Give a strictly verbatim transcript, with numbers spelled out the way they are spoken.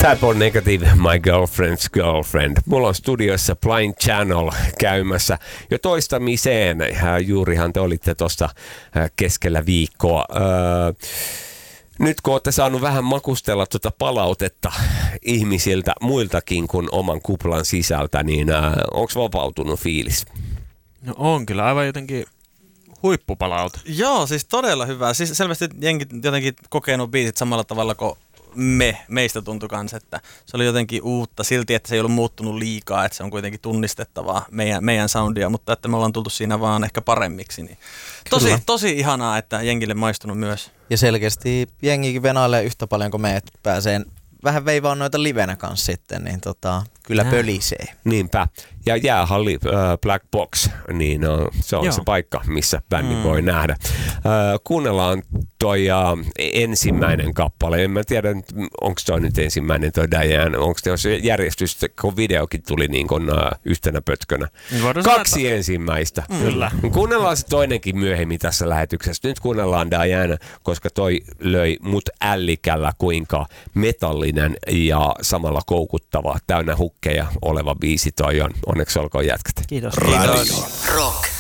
Type O Negative, My Girlfriend's Girlfriend. Mulla on studiossa Blind Channel käymässä jo toistamiseen. Juurihan te olitte tuossa keskellä viikkoa. Nyt kun olette saanut vähän makustella tuota palautetta ihmisiltä muiltakin kuin oman kuplan sisältä, niin onko vapautunut fiilis? No on kyllä, aivan jotenkin huippupalaute. Joo, siis todella hyvä. Siis selvästi jengi jotenkin kokenut biisit samalla tavalla kuin me, meistä tuntui kanssa, että se oli jotenkin uutta silti, että se ei ollut muuttunut liikaa, että se on kuitenkin tunnistettavaa meidän, meidän soundia, mutta että me ollaan tultu siinä vaan ehkä paremmiksi. Niin tosi, tosi ihanaa, että jengille maistunut myös. Ja selkeästi jengikin venailee yhtä paljon kuin me, että pääsee vähän veivaan noita livenä kanssa sitten, niin tota, kyllä pölisee. Niinpä. Ja jäähalli äh, Black Box, niin uh, se on Joo. se paikka, missä bändi mm. voi nähdä. Äh, kuunnellaan toi uh, ensimmäinen kappale. En mä tiedä, onko toi nyt ensimmäinen toi Diane. Onko se järjestys, kun videokin tuli niin kuin uh, yhtenä pötkönä. Kaksi sanoa, ensimmäistä. Mm. Kyllä. Kuunnellaan se toinenkin myöhemmin tässä lähetyksessä. Nyt kuunnellaan Diane, koska toi löi mut ällikällä, kuinka metallinen ja samalla koukuttava, täynnä hukkeja oleva biisi toi on. Onneksi olkoon jätkät. Kiitos. Kiitos. Rock.